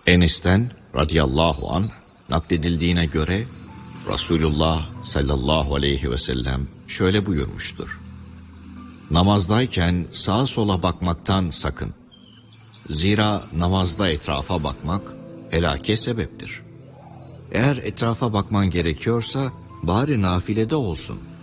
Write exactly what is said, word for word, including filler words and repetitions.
Enes'ten radıyallahu anh nakledildiğine göre Resulullah sallallahu aleyhi ve sellem şöyle buyurmuştur: Namazdayken sağa sola bakmaktan sakın. Zira namazda etrafa bakmak helake sebeptir. Eğer etrafa bakman gerekiyorsa bari nafilede olsun.